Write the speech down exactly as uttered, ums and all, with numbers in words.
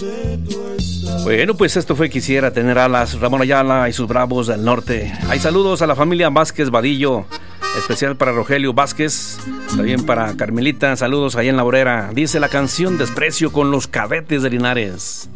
Bueno, pues esto fue Quisiera tener alas, Ramón Ayala y sus Bravos del Norte. Hay saludos a la familia Vázquez Vadillo, especial para Rogelio Vázquez, también para Carmelita, saludos allá en La Obrera. Dice la canción Desprecio con los Cadetes de Linares.